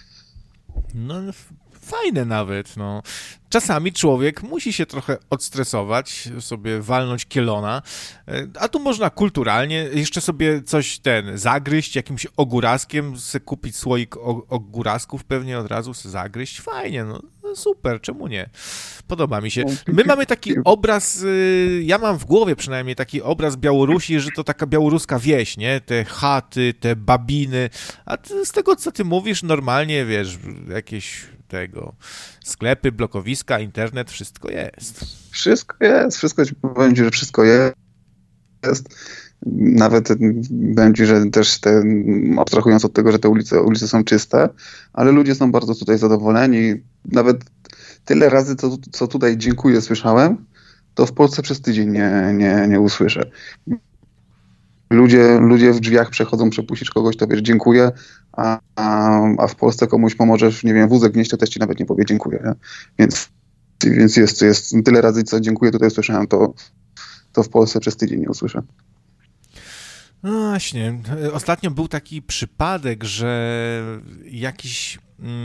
No, fajne nawet, no. Czasami człowiek musi się trochę odstresować, sobie walnąć kielona, a tu można kulturalnie jeszcze sobie coś zagryźć jakimś ogóraskiem, sobie kupić słoik ogórasków pewnie od razu sobie zagryźć. Fajnie, no super, czemu nie? Podoba mi się. My mamy taki obraz, ja mam w głowie przynajmniej taki obraz Białorusi, że to taka białoruska wieś, nie? Te chaty, te babiny, a z tego, co ty mówisz, normalnie, wiesz, jakieś sklepy, blokowiska, internet, wszystko jest. Wszystko ci powiem, że wszystko jest. Nawet będzie, że też abstrahując od tego, że te ulice są czyste, ale ludzie są bardzo tutaj zadowoleni. Nawet tyle razy, co tutaj dziękuję słyszałem, to w Polsce przez tydzień nie usłyszę. Ludzie w drzwiach przechodzą, przepuścisz kogoś, to wiesz, dziękuję, a w Polsce komuś pomożesz, nie wiem, wózek wnieść, to też ci nawet nie powie dziękuję. Nie? Więc jest tyle razy, co dziękuję, tutaj słyszałem, to w Polsce przez tydzień nie usłyszę. No właśnie. Ostatnio był taki przypadek, że jakiś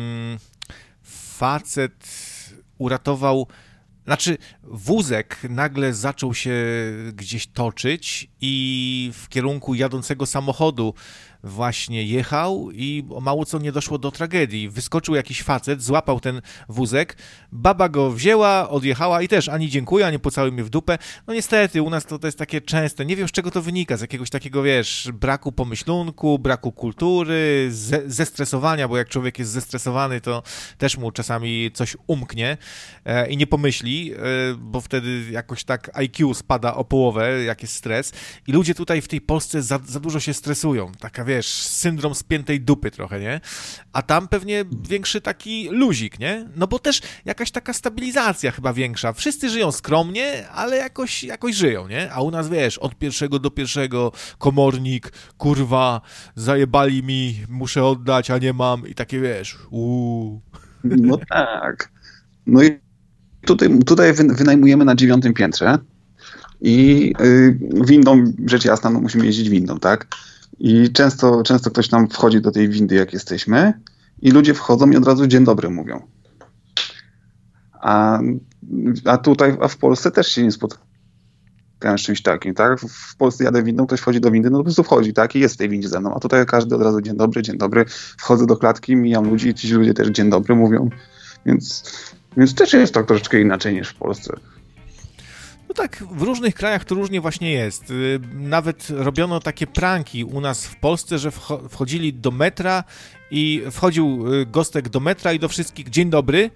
facet uratował, wózek nagle zaczął się gdzieś toczyć i w kierunku jadącego samochodu właśnie jechał i mało co nie doszło do tragedii. Wyskoczył jakiś facet, złapał ten wózek, baba go wzięła, odjechała i też ani dziękuję, ani pocałuj mnie w dupę. No niestety, u nas to jest takie częste. Nie wiem, z czego to wynika, z jakiegoś takiego, wiesz, braku pomyślunku, braku kultury, zestresowania, bo jak człowiek jest zestresowany, to też mu czasami coś umknie i nie pomyśli, bo wtedy jakoś tak IQ spada o połowę, jak jest stres. I ludzie tutaj w tej Polsce za dużo się stresują. Taka, wiesz, syndrom spiętej dupy trochę, nie? A tam pewnie większy taki luzik, nie? No bo też jakaś taka stabilizacja chyba większa. Wszyscy żyją skromnie, ale jakoś żyją, nie? A u nas, wiesz, od pierwszego do pierwszego komornik, kurwa, zajebali mi, muszę oddać, a nie mam i takie, wiesz, No tak. No i tutaj wynajmujemy na 9. piętrze i windą, rzecz jasna, no musimy jeździć windą, tak? I często ktoś tam wchodzi do tej windy, jak jesteśmy, i ludzie wchodzą i od razu dzień dobry mówią. A tutaj, w Polsce też się nie spotkałem z czymś takim, tak? W Polsce jadę windą, ktoś wchodzi do windy, no po prostu wchodzi, tak? I jest w tej windzie ze mną. A tutaj każdy od razu dzień dobry. Wchodzę do klatki, mijam ludzi i ci ludzie też dzień dobry mówią. Więc też jest to troszeczkę inaczej niż w Polsce. No tak, w różnych krajach to różnie właśnie jest. Nawet robiono takie pranki u nas w Polsce, że wchodzili do metra i wchodził gostek do metra i do wszystkich dzień dobry,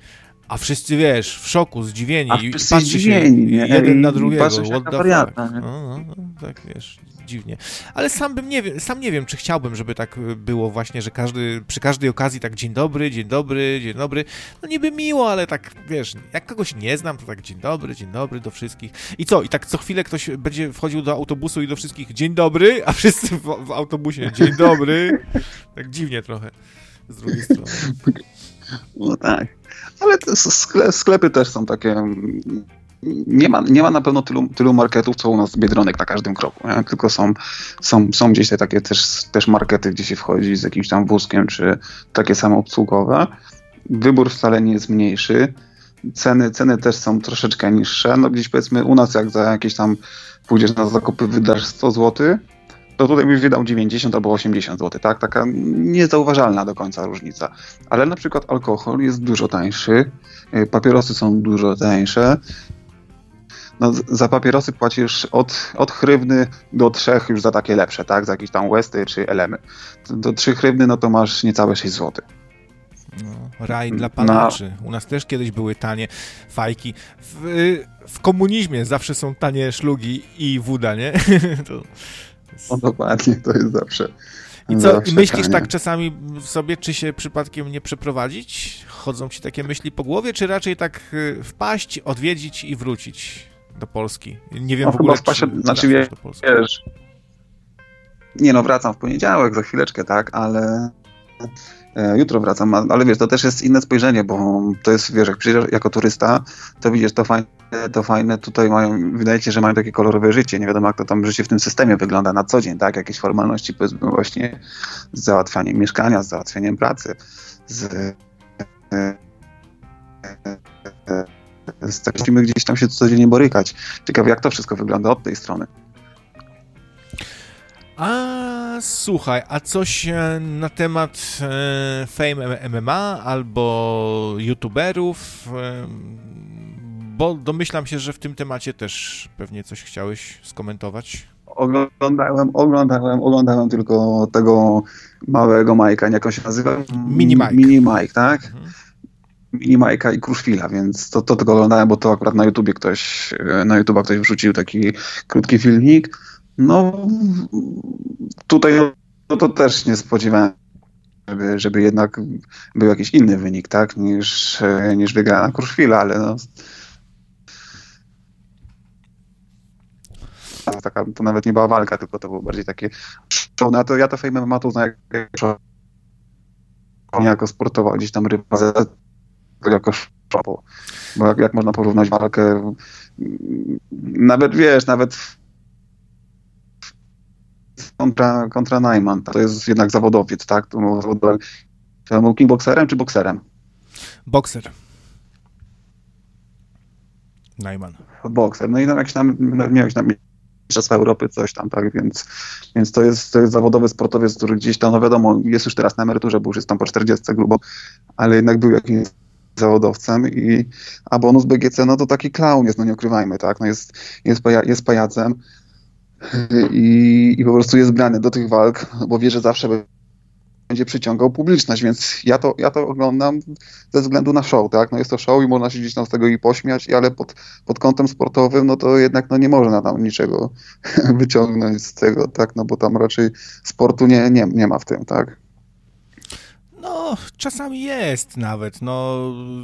A wszyscy, wiesz, w szoku, zdziwieni. A wszyscy zdziwieni, nie? Jeden na drugiego. Patrzą się What na the wariata, fuck? No, tak, wiesz, dziwnie. Ale sam nie wiem, czy chciałbym, żeby tak było właśnie, że przy każdej okazji tak dzień dobry, dzień dobry, dzień dobry. No niby miło, ale tak, wiesz, jak kogoś nie znam, to tak dzień dobry do wszystkich. I co? I tak co chwilę ktoś będzie wchodził do autobusu i do wszystkich dzień dobry, a wszyscy w autobusie dzień dobry. Tak dziwnie trochę z drugiej strony. No tak. Ale te sklepy też są takie... Nie ma na pewno tylu marketów, co u nas Biedronek na każdym kroku, nie? Tylko są gdzieś te takie też markety, gdzie się wchodzi z jakimś tam wózkiem, czy takie samoobsługowe. Wybór wcale nie jest mniejszy. Ceny też są troszeczkę niższe. No gdzieś powiedzmy u nas, jak za jakieś tam pójdziesz na zakupy, wydasz 100 zł, to tutaj byś wydał 90 albo 80 zł, tak? Taka niezauważalna do końca różnica. Ale na przykład alkohol jest dużo tańszy, papierosy są dużo tańsze. No, za papierosy płacisz od hrywny do 3 już za takie lepsze, tak? Za jakieś tam Westy czy Elemy. Do 3 hrywny, no to masz niecałe 6 zł. No, raj dla palaczy. U nas też kiedyś były tanie fajki. W komunizmie zawsze są tanie szlugi i wóda, nie? No dokładnie, to jest zawsze. I co, i myślisz tak czasami sobie, czy się przypadkiem nie przeprowadzić? Chodzą ci takie myśli po głowie, czy raczej tak wpaść, odwiedzić i wrócić do Polski? Nie wiem, w ogóle, czy znaczy, do Polski. Wiesz, nie no, wracam w poniedziałek, za chwileczkę, tak, ale jutro wracam, ale wiesz, to też jest inne spojrzenie, bo to jest, wiesz, jak przyjeżdżasz jako turysta, to widzisz, to fajne, tutaj wydaje się, że mają takie kolorowe życie, nie wiadomo jak to tam życie w tym systemie wygląda na co dzień, tak, jakieś formalności, powiedzmy właśnie z załatwianiem mieszkania, z załatwianiem pracy, z takimi gdzieś tam się codziennie borykać. Ciekawe jak to wszystko wygląda od tej strony. A słuchaj, a coś na temat Fame MMA albo youtuberów? Bo domyślam się, że w tym temacie też pewnie coś chciałeś skomentować. Oglądałem tylko tego małego Majka, jak on się nazywa? Mini Mike, tak? Mhm. Mini Majka i Kruszwila, więc to tylko oglądałem, bo to akurat na YouTubie ktoś wrzucił taki krótki filmik. No tutaj no to też nie spodziewałem, żeby jednak był jakiś inny wynik, tak, niż wygrana Kruszwila, ale no to nawet nie była walka, tylko to było bardziej takie show. No to ja to Fame MMA to uznaję jako sportowa, gdzieś tam rywalizacja jako show, bo jak można porównać walkę nawet kontra Najman, to jest jednak zawodowiec, tak? To był kickboxerem czy bokserem? Bokser. Najman. Bokser. No i tam miałeś tam Mistrzostwa Europy, coś tam, tak? Więc to jest zawodowy sportowiec, który gdzieś tam, no wiadomo, jest już teraz na emeryturze, bo już jest tam po 40 grubo, ale jednak był jakimś zawodowcem a bonus BGC, no to taki klaun jest, no nie ukrywajmy, tak? No jest pajacem. I po prostu jest brany do tych walk, bo wie, że zawsze będzie przyciągał publiczność, więc ja to oglądam ze względu na show, tak? No jest to show i można się gdzieś tam z tego i pośmiać, ale pod kątem sportowym, no to jednak no nie można tam niczego wyciągnąć z tego, tak? No bo tam raczej sportu nie ma w tym, tak? No, czasami jest nawet, no...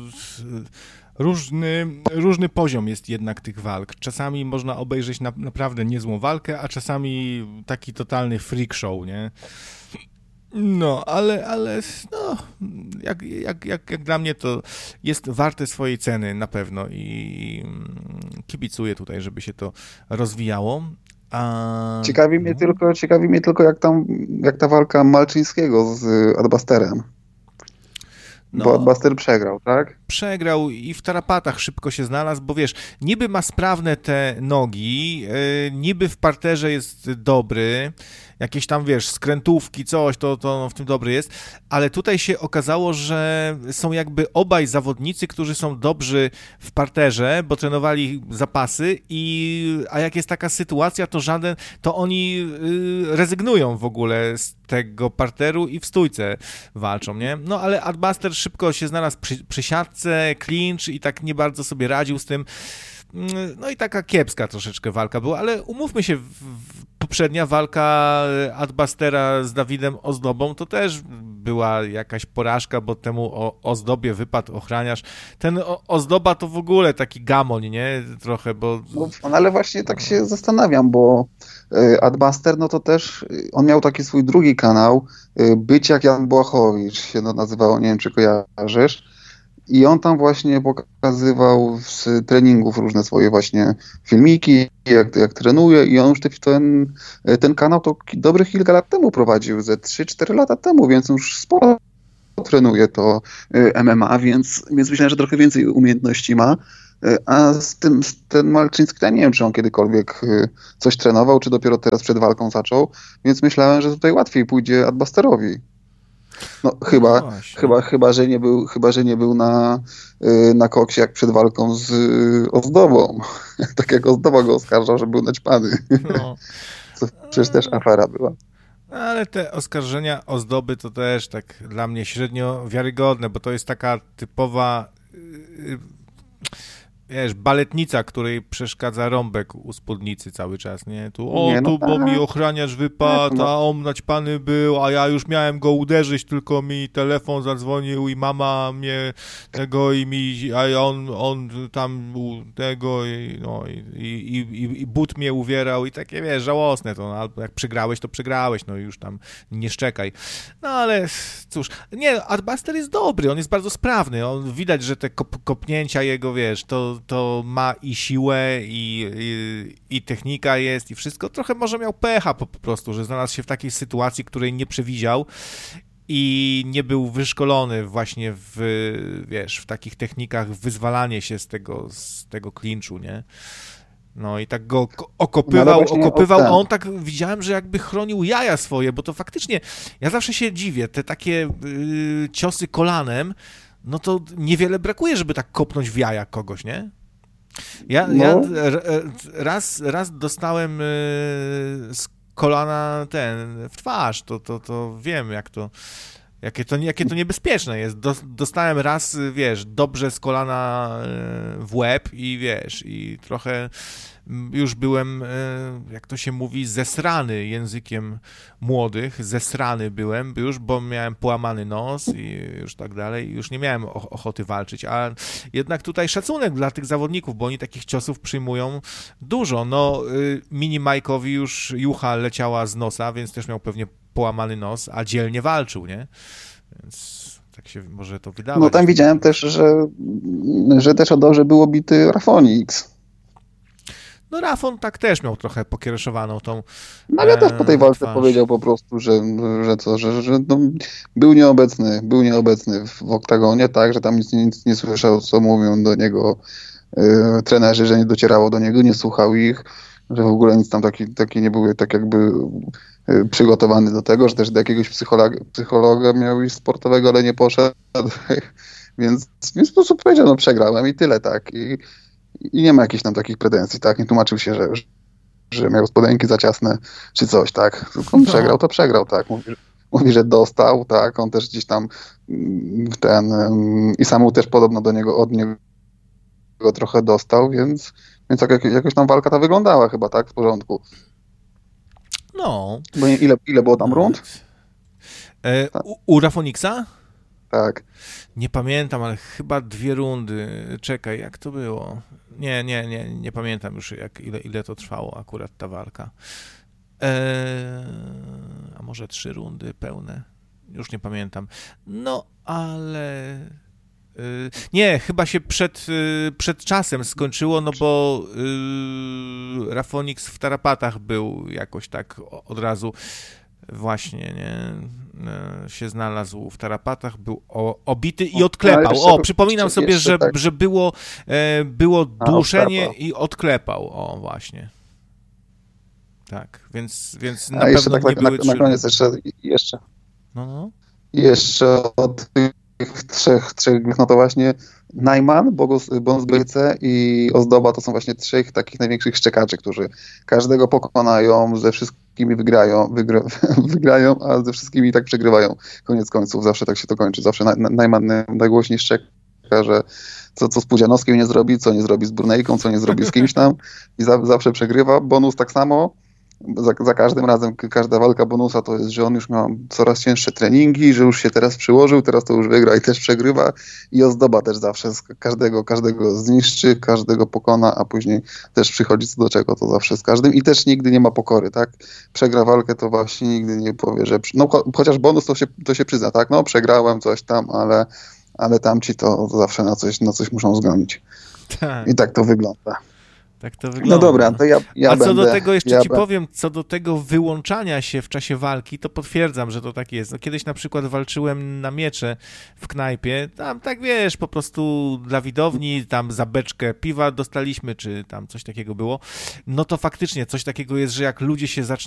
Różny poziom jest jednak tych walk. Czasami można obejrzeć naprawdę niezłą walkę, a czasami taki totalny freak show, nie? No, ale no, jak dla mnie to jest warte swojej ceny na pewno i kibicuję tutaj, żeby się to rozwijało. Ciekawi mnie tylko jak ta walka Malczyńskiego z Adbusterem. No, bo Adbuster przegrał, tak? Przegrał i w tarapatach szybko się znalazł, bo wiesz, niby ma sprawne te nogi, niby w parterze jest dobry, jakieś tam, wiesz, skrętówki, coś, to w tym dobry jest, ale tutaj się okazało, że są jakby obaj zawodnicy, którzy są dobrzy w parterze, bo trenowali zapasy a jak jest taka sytuacja, to oni rezygnują w ogóle z tego parteru i w stójce walczą, nie? No ale Adbuster szybko się znalazł przy siatce, clinch i tak nie bardzo sobie radził z tym. No i taka kiepska troszeczkę walka była, ale umówmy się, poprzednia walka Adbustera z Dawidem Ozdobą to też była jakaś porażka, bo temu Ozdobie wypadł ochraniarz. Ten Ozdoba to w ogóle taki gamoń, nie? Trochę, bo... No, ale właśnie tak się zastanawiam, bo Adbuster, no to też, on miał taki swój drugi kanał, Być jak Jan Błachowicz się to nazywało, nie wiem czy kojarzysz. I on tam właśnie pokazywał z treningów różne swoje właśnie filmiki, jak trenuje i on już ten kanał to dobrych kilka lat temu prowadził, ze 3-4 lata temu, więc już sporo trenuje to MMA, więc myślę, że trochę więcej umiejętności ma. A ten Malczyński, ja nie wiem, czy on kiedykolwiek coś trenował, czy dopiero teraz przed walką zaczął, więc myślałem, że tutaj łatwiej pójdzie Adbusterowi. No chyba, że nie był na koksie jak przed walką z Ozdobą. Tak jak Ozdoba go oskarżał, że był naćpany. No. Co przecież też afera była. Ale te oskarżenia Ozdoby to też tak dla mnie średnio wiarygodne, bo to jest taka typowa wiesz, baletnica, której przeszkadza rąbek u spódnicy cały czas, nie? Bo mi ochraniarz wypadł, a on naćpany był, a ja już miałem go uderzyć, tylko mi telefon zadzwonił i mama mnie tego a on tam tego i but mnie uwierał i takie, wiesz, żałosne to, no, albo jak przegrałeś, to przegrałeś, no już tam nie szczekaj. No ale cóż, nie, Adbuster jest dobry, on jest bardzo sprawny, widać, że te kopnięcia jego, wiesz, to ma i siłę, i technika jest, i wszystko. Trochę może miał pecha po prostu, że znalazł się w takiej sytuacji, której nie przewidział i nie był wyszkolony właśnie w takich technikach wyzwalanie się z tego klinczu, nie? No i tak go okopywał, a on tak widziałem, że jakby chronił jaja swoje, bo to faktycznie, ja zawsze się dziwię, te takie ciosy kolanem, no to niewiele brakuje, żeby tak kopnąć w jaja kogoś, nie? Ja raz dostałem z kolana w twarz, to wiem, jakie to niebezpieczne jest. Dostałem raz, wiesz, dobrze z kolana w łeb i wiesz, i trochę już byłem, jak to się mówi, zesrany językiem młodych, zesrany byłem już, bo miałem połamany nos i już tak dalej, już nie miałem ochoty walczyć, a jednak tutaj szacunek dla tych zawodników, bo oni takich ciosów przyjmują dużo. No, Mini Mike'owi już jucha leciała z nosa, więc też miał pewnie połamany nos, a dzielnie walczył, nie? Więc tak się może to wydawać. No tam widziałem też, że też o dobrze było bity Rafonix. No Rafon tak też miał trochę pokiereszowaną tą no ale też po tej walce powiedział po prostu, że no, był nieobecny w oktagonie, tak, że tam nic nie słyszał, co mówią do niego trenerzy, że nie docierało do niego, nie słuchał ich, że w ogóle nic tam takie nie były tak jakby przygotowany do tego, że też do jakiegoś psychologa miał iść sportowego, ale nie poszedł, więc w sposób powiedział, no przegrałem i tyle, tak, i nie ma jakichś tam takich pretensji, tak, nie tłumaczył się, że miał spodenki za ciasne, czy coś, tak, tylko on przegrał, to przegrał, tak, mówi, że dostał, tak, on też gdzieś tam i sam też podobno od niego trochę dostał, więc jakoś tam walka ta wyglądała chyba, tak, w porządku. No. Bo ile było tam rund? U Rafoniksa? Tak. Nie pamiętam, ale chyba 2 rundy. Czekaj, jak to było? Nie pamiętam już, ile to trwało akurat ta walka. A może 3 rundy pełne? Już nie pamiętam. No, ale... Nie, chyba się przed czasem skończyło, no bo Rafonix w tarapatach był jakoś tak od razu właśnie, nie, się znalazł w tarapatach, był obity i odklepał. Przypominam sobie, że było duszenie i odklepał. Właśnie. tak. Więc A jeszcze pewno tak nie były na koniec jeszcze. No. Jeszcze od tych trzech, no to właśnie Najman, Bonus Bylice i Ozdoba to są właśnie trzech takich największych szczekaczy, którzy każdego pokonają, ze wszystkimi wygrają, a ze wszystkimi i tak przegrywają. Koniec końców, zawsze tak się to kończy. Zawsze Najman najgłośniej szczeka, że co z Pudzianowskim nie zrobi, co nie zrobi z Brunejką, co nie zrobi z kimś tam i zawsze przegrywa. Bonus tak samo. Za każdym razem, każda walka Bonusa to jest, że on już ma coraz cięższe treningi, że już się teraz przyłożył, teraz to już wygra i też przegrywa i Ozdoba też zawsze każdego zniszczy, każdego pokona, a później też przychodzi co do czego, to zawsze z każdym i też nigdy nie ma pokory, tak? Przegra walkę, to właśnie nigdy nie powie, że no chociaż Bonus to się przyzna, tak? No przegrałem coś tam, ale tamci to zawsze na coś muszą zgonić. Tak. I tak to wygląda. Tak to wygląda. No dobra, to ja A co będę, do tego jeszcze ci powiem, co do tego wyłączania się w czasie walki, to potwierdzam, że to tak jest. No, kiedyś na przykład walczyłem na miecze w knajpie, tam tak wiesz, po prostu dla widowni, tam za beczkę piwa dostaliśmy, czy tam coś takiego było. No to faktycznie coś takiego jest, że jak ludzie się zaczynają